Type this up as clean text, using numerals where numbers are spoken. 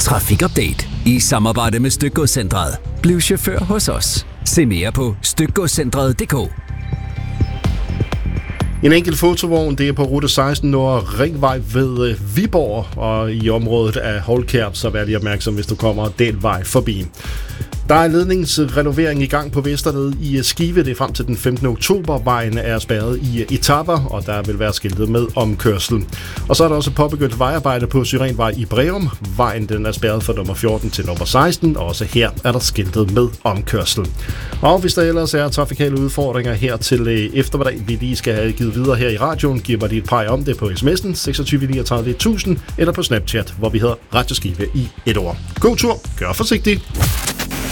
Trafikupdate i samarbejde med Stykgodscentret. Bliv chauffør hos os. Se mere på stykgodscentret.dk. En enkelt fotovogn, det er på rute 16 Nord Ringvej ved Viborg, og i området af Holkær, så vær lige opmærksom, hvis du kommer den vej forbi. Der er ledningsrenovering i gang på Vesterled i Skive. Det er frem til den 15. oktober. Vejen er spærret i etaper, og der vil være skiltet med omkørsel. Og så er der også påbegyndt vejarbejde på Syrenvej i Breum. Vejen den er spærret fra nummer 14 til nummer 16, og også her er der skiltet med omkørsel. Og hvis der ellers er trafikale udfordringer her til eftermiddag, vi lige skal have givet videre her i radioen, giver mig lige et par om det på sms'en 26 39 1000 eller på Snapchat, hvor vi hedder Radio Skive i et ord. God tur, kør forsigtigt!